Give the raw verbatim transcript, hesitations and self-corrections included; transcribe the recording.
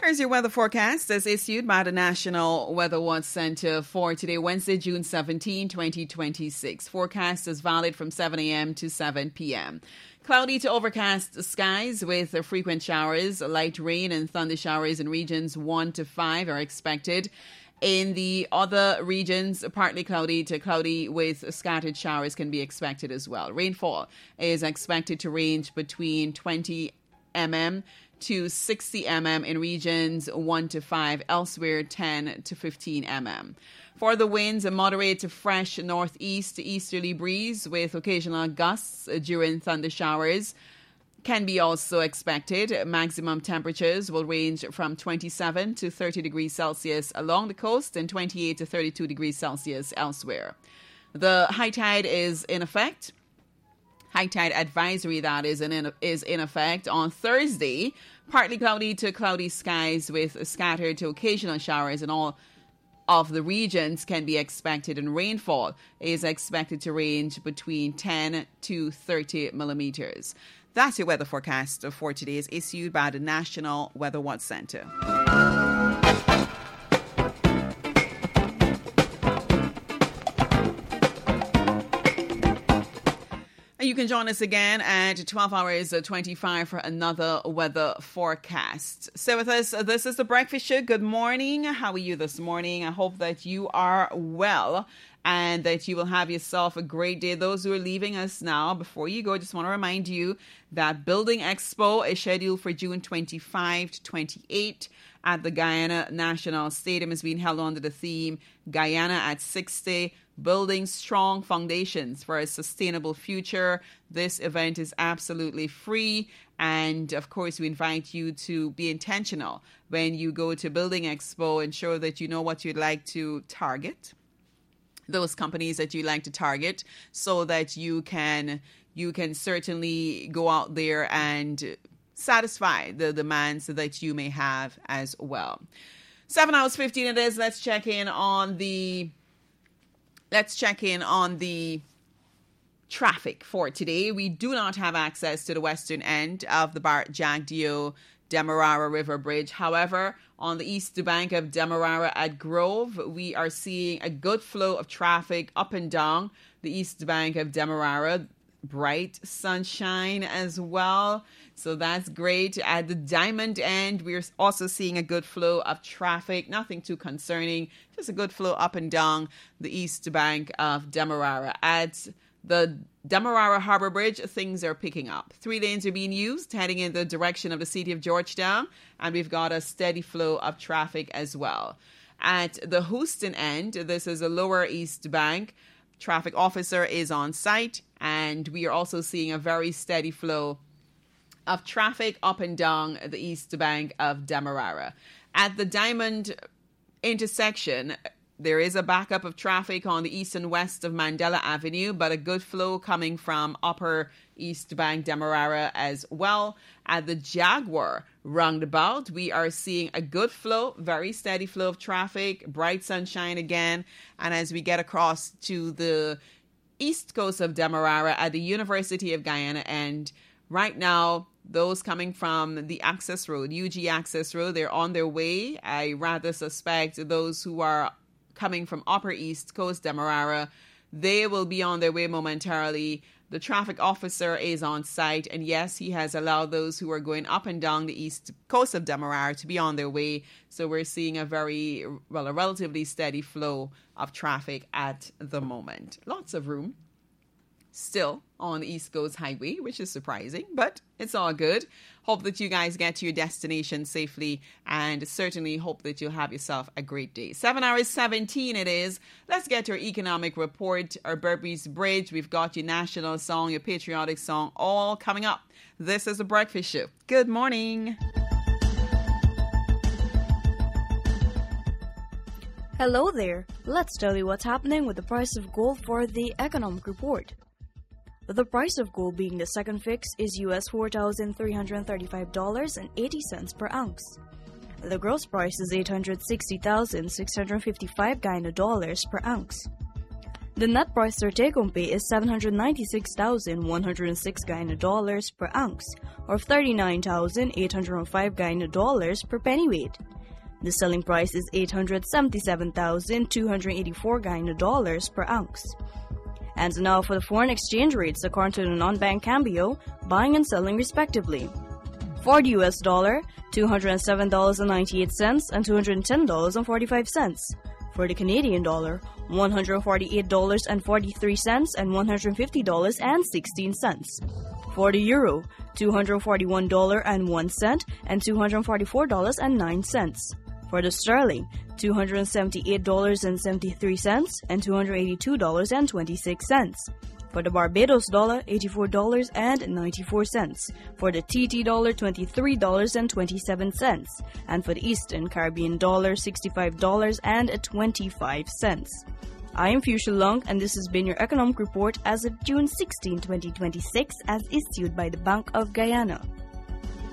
Here's your weather forecast as issued by the National Weather Watch Center for today, Wednesday, June seventeenth, twenty twenty-six. Forecast is valid from seven a.m. to seven p.m. Cloudy to overcast skies with frequent showers, light rain and thunder showers in regions one to five are expected. In the other regions, partly cloudy to cloudy with scattered showers can be expected as well. Rainfall is expected to range between twenty millimeters to sixty millimeters in regions one to five, elsewhere ten to fifteen millimeters. For the winds, a moderate to fresh northeast to easterly breeze with occasional gusts during thunder showers can be also expected. Maximum temperatures will range from twenty-seven to thirty degrees Celsius along the coast and twenty-eight to thirty-two degrees Celsius elsewhere. The high tide is in effect. High tide advisory that is in, is in effect on Thursday. Partly cloudy to cloudy skies with scattered to occasional showers in all of the regions can be expected, and rainfall is expected to range between ten to thirty millimeters. That's your weather forecast for today, is issued by the National Weather Watch Center. You can join us again at twelve hours twenty-five for another weather forecast. So with us, this is The Breakfast Show. Good morning. How are you this morning? I hope that you are well and that you will have yourself a great day. Those who are leaving us now, before you go, just want to remind you that Building Expo is scheduled for June twenty-fifth to twenty-eighth at the Guyana National Stadium. Is being held under the theme Guyana at sixty. Building strong foundations for a sustainable future. This event is absolutely free. And of course, we invite you to be intentional when you go to Building Expo. Ensure that you know what you'd like to target, those companies that you like to target, so that you can you can certainly go out there and satisfy the demands that you may have as well. Seven hours fifteen it is. Let's check in on the Let's check in on the traffic for today. We do not have access to the western end of the Bart Jagdeo Demerara River Bridge. However, on the east bank of Demerara at Grove, we are seeing a good flow of traffic up and down the east bank of Demerara. Bright sunshine as well. So that's great. At the Diamond end, we're also seeing a good flow of traffic. Nothing too concerning. Just a good flow up and down the east bank of Demerara. At the Demerara Harbor Bridge, things are picking up. Three lanes are being used, heading in the direction of the city of Georgetown. And we've got a steady flow of traffic as well. At the Houston end, this is a lower east bank. Traffic officer is on site, and we are also seeing a very steady flow of traffic up and down the east bank of Demerara. At the Diamond intersection, there is a backup of traffic on the east and west of Mandela Avenue, but a good flow coming from upper east bank Demerara as well. At the Jaguar roundabout, we are seeing a good flow, very steady flow of traffic, bright sunshine again. And as we get across to the east coast of Demerara at the University of Guyana end, right now, those coming from the access road, U G access road, they're on their way. I rather suspect those who are coming from upper east coast Demerara, they will be on their way momentarily. The traffic officer is on site, and yes, he has allowed those who are going up and down the east coast of Demerara to be on their way. So we're seeing a very, well, a relatively steady flow of traffic at the moment. Lots of room still on the East Coast Highway, which is surprising, but it's all good. Hope that you guys get to your destination safely, and certainly hope that you'll have yourself a great day. Seven hours seventeen it is. Let's get to our economic report, our Burpees Bridge. We've got your national song, your patriotic song, all coming up. This is The Breakfast Show. Good morning. Hello there. Let's tell you what's happening with the price of gold for the economic report. The price of gold being the second fix is U S four thousand three hundred thirty-five dollars and eighty cents per ounce. The gross price is eight hundred sixty thousand six hundred fifty-five Guyana dollars per ounce. The net price for take-home pay is seven hundred ninety-six thousand one hundred six Guyana dollars per ounce, or thirty-nine thousand eight hundred five Guyana dollars per pennyweight. The selling price is eight hundred seventy-seven thousand two hundred eighty-four Guyana dollars per ounce. And now for the foreign exchange rates according to the non-bank Cambio, buying and selling respectively. For the U S dollar, two hundred seven dollars and ninety-eight cents and two hundred ten dollars and forty-five cents. For the Canadian dollar, one hundred forty-eight dollars and forty-three cents and one hundred fifty dollars and sixteen cents. For the euro, two hundred forty-one dollars and one cent and two hundred forty-four dollars and nine cents. For the sterling, two hundred seventy-eight dollars and seventy-three cents and two hundred eighty-two dollars and twenty-six cents. For the Barbados dollar, eighty-four dollars and ninety-four cents. For the T T dollar, twenty-three dollars and twenty-seven cents. And for the Eastern Caribbean dollar, sixty-five dollars and twenty-five cents. I am Fuchsia Long, and this has been your economic report as of June sixteenth, twenty twenty-six, as issued by the Bank of Guyana.